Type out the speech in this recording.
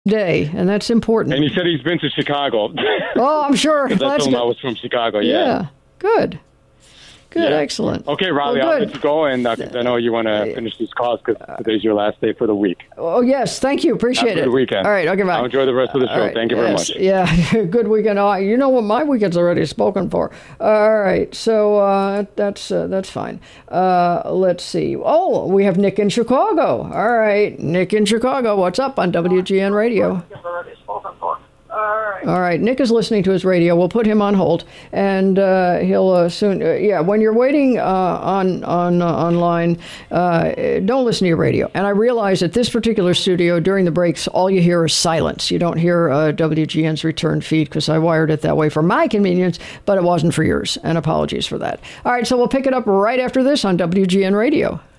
day, and that's important. And he said he's been to Chicago. Oh, I'm sure. I told him I was from Chicago. Yeah. Good. Good, excellent. Okay, Riley, I'll let you go, and I know you want to finish these calls because today's your last day for the week. Oh, yes, thank you. Appreciate it. Have a good weekend. All right, okay, bye. I'll enjoy the rest of the show. Right, thank you very much. Yeah, good weekend. Oh, you know what? My weekend's already spoken for. All right, so that's fine. Let's see. Oh, we have Nick in Chicago. All right, Nick in Chicago. What's up on WGN Radio? All right, Nick is listening to his radio. We'll put him on hold, and he'll soon. When you're waiting online, don't listen to your radio. And I realize at this particular studio, during the breaks, all you hear is silence. You don't hear WGN's return feed because I wired it that way for my convenience, but it wasn't for yours. And apologies for that. All right, so we'll pick it up right after this on WGN Radio.